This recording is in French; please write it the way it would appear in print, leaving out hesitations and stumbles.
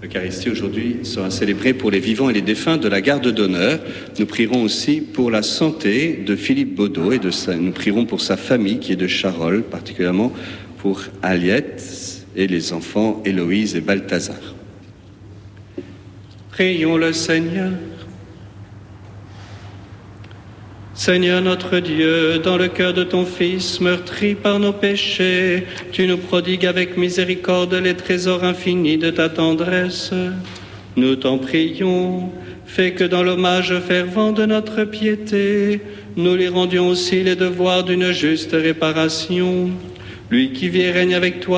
L'Eucharistie aujourd'hui sera célébrée pour les vivants et les défunts de la garde d'honneur. Nous prierons aussi pour la santé de Philippe Baudot et nous prierons pour sa famille qui est de Charolles, particulièrement pour Aliette et les enfants Héloïse et Balthazar. Prions le Seigneur. Seigneur notre Dieu, dans le cœur de ton Fils, meurtri par nos péchés, tu nous prodigues avec miséricorde les trésors infinis de ta tendresse. Nous t'en prions, fais que dans l'hommage fervent de notre piété, nous lui rendions aussi les devoirs d'une juste réparation. Lui qui vit et règne avec toi